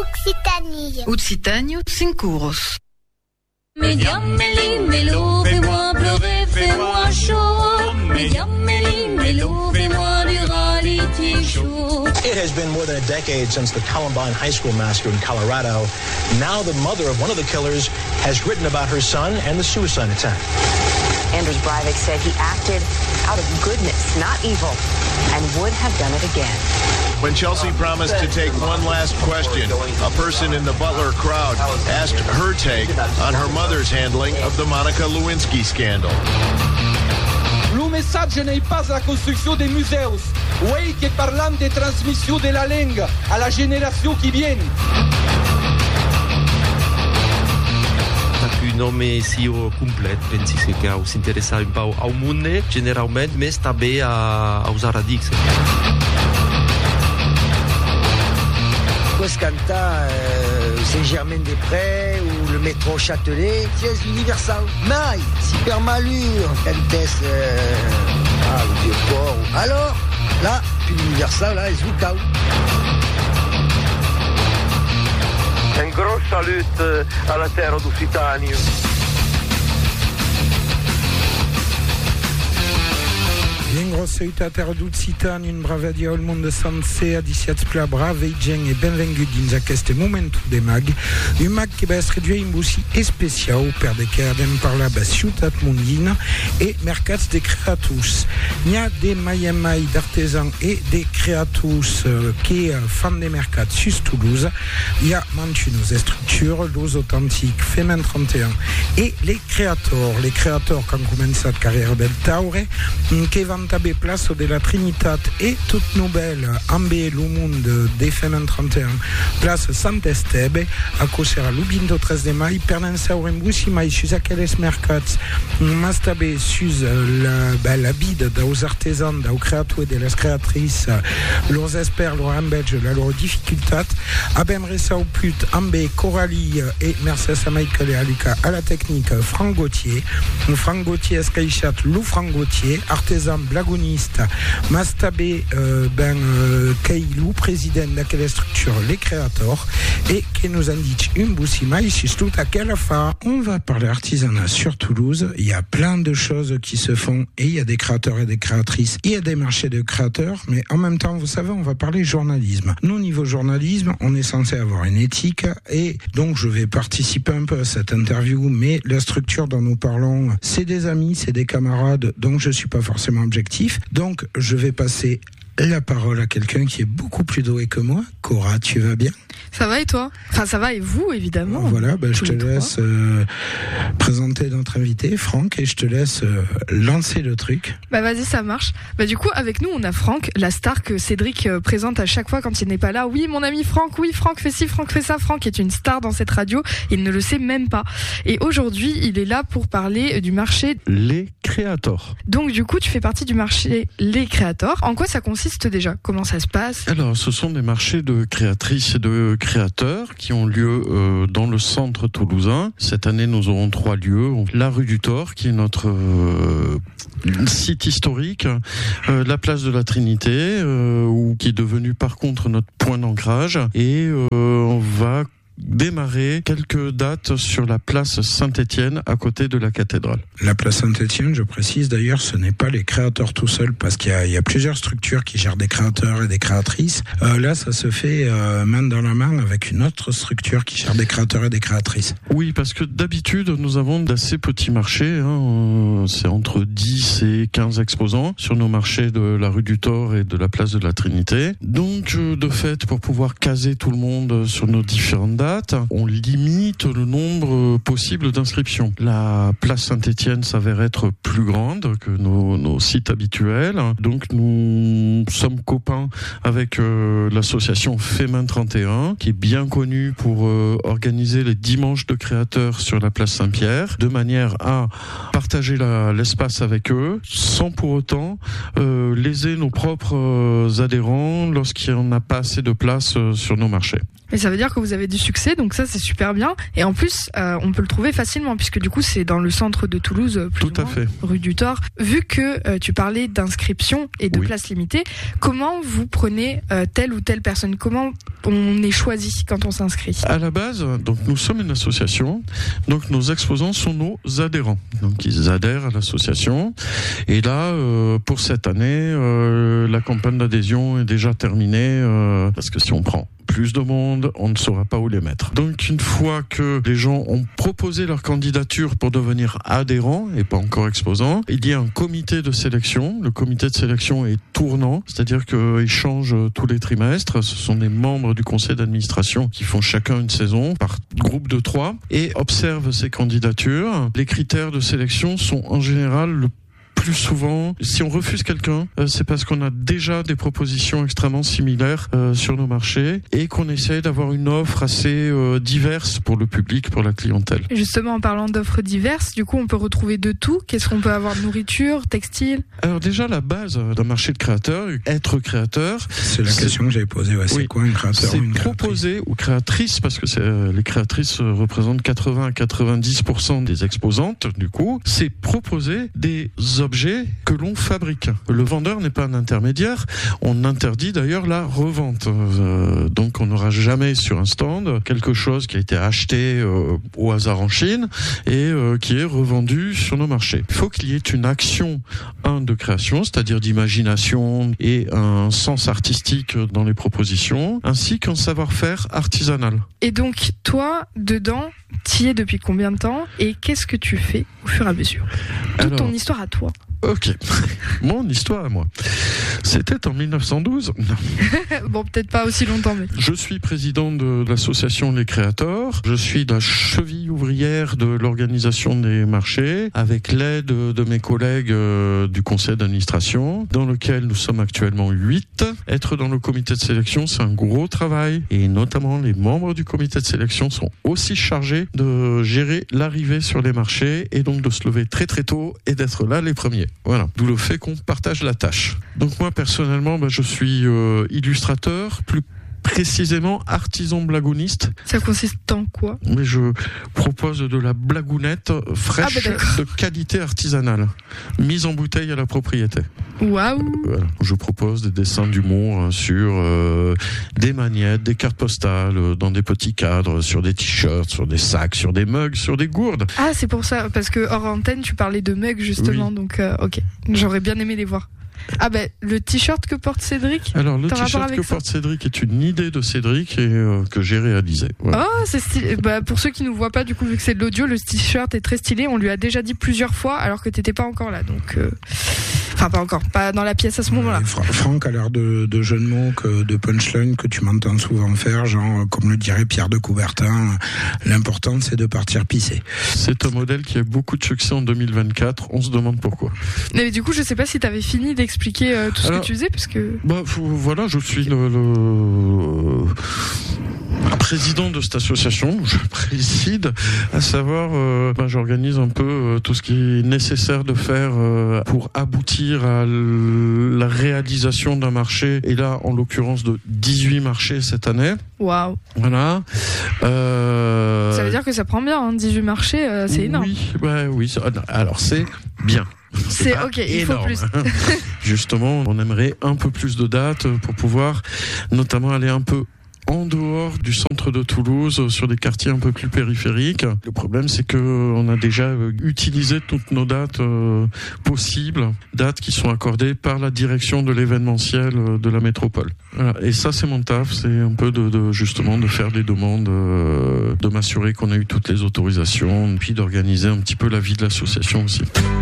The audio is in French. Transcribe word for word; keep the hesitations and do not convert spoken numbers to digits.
Occitanie. Occitanie, cinq euros. Médiamélie, mélo, fais-moi pleurer, fais-moi chaud. Médiamélie, mélo, fais-moi du reality show. It has been more than a decade since the Columbine High School massacre in Colorado. Now the mother of one of the killers has written about her son and the suicide attack. Anders Breivik said he acted out of goodness, not evil, and would have done it again. When Chelsea promised to take one last question, a person in the Butler crowd asked her take on her mother's handling of the Monica Lewinsky scandal. Il messaggio n'est pas la construction des museus, oui che parliamo di trasmissione della lingua alla generazione che viene. Un nome sia complet, pensi che si interessa un po' al mondo, generalmente, ma sta bene a, a usare radix. Coscanta, euh, Saint-Germain-des-Prés ou le métro Châtelet, c'est Universal. Mais, super malure, Cantes, euh, ah, le vieux port. Alors, là, puis l'Universal, là, est Zoukaou. Un gros salut à la terre d'Occitanie. Un gros salut à terra d'Occitanie, un bravadia al mondo sense, adiciats pla brave gent e benvengut dins aquest moment de mag. Un mag que va se réduire un bussi especial per de que adem parlar ba ciutat mondina e mercats de creatus. N'hi ha de mai en mai d'artesans e de creatus que fan de mercats sus Toulouse. Hi ha mantunos structures, los autentiques Femen trente et un et les créators. Les créators qui ont commencé la carrière del Taure, qui van taber place de la Trinitat et toute nouvelle ambe le monde de Femen trente et un, place Sant Esteve, a cosera l'ubinto treize de mai, pernensa au rembussi mai sus aquelles mercats, mas taber sus la, bah, la bide d'aus artesans, d'aus creators et de les creatrices, lors espèrent, lors embelge, la lor difficultat, abem resa au plut ambe Coralie et Mercedes a Michael et Alika à la technique Franck Gauthier, Franck Gauthier escaïchat Lou Franck Gauthier, artisan blagoniste, Mastabé euh, ben euh, Kailou, président de quelle structure les créateurs, et qui nous indique une boussima ici tout à quelle fin on va parler artisanat sur Toulouse. Il y a plein de choses qui se font et il y a des créateurs et des créatrices, il y a des marchés de créateurs, mais en même temps, vous savez, on va parler journalisme. Nous, niveau journalisme, on est censé avoir une éthique et donc je vais participer un peu à cette interview, mais la structure dont nous parlons, c'est des amis, c'est des camarades, donc je suis pas forcément objectif. Donc, je vais passer la parole à quelqu'un qui est beaucoup plus doué que moi. Cora, tu vas bien ? Ça va et toi ? Enfin, ça va et vous, évidemment. Voilà, ben, je te laisse euh, présenter notre invité, Franck, et je te laisse euh, lancer le truc. Bah vas-y, ça marche. Bah du coup, avec nous, on a Franck, la star que Cédric euh, présente à chaque fois quand il n'est pas là. Oui, mon ami Franck, oui, Franck fait ci, Franck fait ça. Franck est une star dans cette radio, il ne le sait même pas. Et aujourd'hui, il est là pour parler du marché Les Créators. Donc du coup, tu fais partie du marché Les Créators. En quoi ça consiste déjà ? Comment ça se passe ? Alors, ce sont des marchés de créatrices et de créateurs qui ont lieu euh, dans le centre toulousain. Cette année, nous aurons trois lieux. La rue du Thor, qui est notre euh, site historique, euh, la place de la Trinité, euh, où, qui est devenue par contre notre point d'ancrage, et euh, on va démarrer quelques dates sur la place Saint-Étienne à côté de la cathédrale. La place Saint-Étienne, je précise d'ailleurs, ce n'est pas les créateurs tout seuls parce qu'il y a, il y a plusieurs structures qui gèrent des créateurs et des créatrices. Euh, là, ça se fait euh, main dans la main avec une autre structure qui gère des créateurs et des créatrices. Oui, parce que d'habitude, nous avons d'assez petits marchés. Hein, c'est entre dix et quinze exposants sur nos marchés de la rue du Thor et de la place de la Trinité. Donc, de fait, pour pouvoir caser tout le monde sur nos différentes dates, on limite le nombre possible d'inscriptions. La place Saint-Étienne s'avère être plus grande que nos, nos sites habituels. Donc nous sommes copains avec euh, l'association Femen trente et un, qui est bien connue pour euh, organiser les dimanches de créateurs sur la place Saint-Pierre, de manière à partager la, l'espace avec eux, sans pour autant euh, léser nos propres adhérents lorsqu'il n'y en a pas assez de place euh, sur nos marchés. Mais ça veut dire que vous avez du succès succès, donc ça c'est super bien. Et en plus, euh, on peut le trouver facilement puisque du coup c'est dans le centre de Toulouse, plus Tout ou à moins, fait. rue du Thor. Vu que euh, tu parlais d'inscription et de Oui. places limitées, comment vous prenez euh, telle ou telle personne? Comment on est choisi quand on s'inscrit? À la base, donc nous sommes une association, donc nos exposants sont nos adhérents. Donc ils adhèrent à l'association. Et là, euh, pour cette année, euh, la campagne d'adhésion est déjà terminée, euh, parce que si on prend plus de monde, on ne saura pas où les mettre. Donc une fois que les gens ont proposé leur candidature pour devenir adhérents et pas encore exposants, il y a un comité de sélection. Le comité de sélection est tournant, c'est-à-dire qu'il change tous les trimestres. Ce sont des membres du conseil d'administration qui font chacun une saison par groupe de trois et observent ces candidatures. Les critères de sélection sont en général le plus souvent, si on refuse quelqu'un, euh, c'est parce qu'on a déjà des propositions extrêmement similaires euh, sur nos marchés et qu'on essaie d'avoir une offre assez euh, diverse pour le public, pour la clientèle. Et justement, en parlant d'offres diverses, du coup, on peut retrouver de tout. Qu'est-ce qu'on peut avoir? Nourriture, textile? Alors déjà, la base d'un marché de créateurs, être créateur... C'est la question que j'avais posée. Ouais, c'est oui, quoi un créateur? C'est une proposer aux créatrices, parce que c'est, euh, les créatrices euh, représentent quatre-vingts à quatre-vingt-dix pour cent des exposantes, du coup, c'est proposer des objets que l'on fabrique. Le vendeur n'est pas un intermédiaire. On interdit d'ailleurs la revente. Euh, donc on n'aura jamais sur un stand quelque chose qui a été acheté euh, au hasard en Chine et euh, qui est revendu sur nos marchés. Il faut qu'il y ait une action, un, de création, c'est-à-dire d'imagination et un sens artistique dans les propositions, ainsi qu'un savoir-faire artisanal. Et donc, toi, dedans, t'y es depuis combien de temps et qu'est-ce que tu fais au fur et à mesure? Toute Alors, ton histoire à toi. Ok, mon histoire à moi. C'était en mille neuf cent douze. Non. Bon, peut-être pas aussi longtemps, mais... Je suis président de l'association Les Créateurs. Je suis la cheville ouvrière de l'organisation des marchés, avec l'aide de mes collègues euh, du conseil d'administration, dans lequel nous sommes actuellement huit. Être dans le comité de sélection, c'est un gros travail, et notamment les membres du comité de sélection sont aussi chargés de gérer l'arrivée sur les marchés, et donc de se lever très très tôt et d'être là les premiers. Voilà, d'où le fait qu'on partage la tâche. Donc moi personnellement, bah, je suis euh, illustrateur, plus précisément artisan blagouniste. Ça consiste en quoi? Mais je propose de la blagounette fraîche, ah bah de qualité artisanale, mise en bouteille à la propriété. Waouh! Voilà. Je propose des dessins d'humour sur euh, des magnettes, des cartes postales, euh, dans des petits cadres, sur des t-shirts, sur des sacs, sur des mugs, sur des gourdes. Ah, c'est pour ça, parce que hors antenne, tu parlais de mugs justement, Oui. donc euh, ok. J'aurais bien aimé les voir. Ah ben, le t-shirt que porte Cédric. Alors le T'as rapport t-shirt avec que ça porte Cédric est une idée de Cédric et euh, que j'ai réalisé. Voilà. Oh, c'est stylé. Bah, pour ceux qui nous voient pas, du coup, vu que c'est de l'audio, le t-shirt est très stylé. On lui a déjà dit plusieurs fois, alors que t'étais pas encore là, donc. Euh... Enfin, pas encore, pas dans la pièce à ce moment-là. Fra- Franck a l'air de, de jeu de mots, que, de punchline que tu m'entends souvent faire, genre comme le dirait Pierre de Coubertin, l'important c'est de partir pisser. C'est un modèle qui a beaucoup de succès en deux mille vingt-quatre. On se demande pourquoi. Mais du coup, je sais pas si t'avais fini d'expliquer euh, tout ce Alors, que tu faisais, parce que. Bah faut- voilà, je suis le, le président de cette association. Je préside, à savoir, euh, bah, j'organise un peu euh, tout ce qui est nécessaire de faire euh, pour aboutir à l- la réalisation d'un marché. Et là, en l'occurrence, de dix-huit marchés cette année. Waouh. Voilà. Euh... Ça veut dire que ça prend bien, hein, dix-huit marchés, euh, c'est énorme. Oui, bah, oui. ça- Alors c'est bien. C'est pas ok, il faut énorme. plus. Justement, on aimerait un peu plus de dates pour pouvoir notamment aller un peu en dehors du centre de Toulouse, sur des quartiers un peu plus périphériques. Le problème, c'est que on a déjà utilisé toutes nos dates euh, possibles, dates qui sont accordées par la direction de l'événementiel de la métropole. Voilà. Et ça, c'est mon taf, c'est un peu de, de justement de faire des demandes, euh, de m'assurer qu'on a eu toutes les autorisations, puis d'organiser un petit peu la vie de l'association aussi.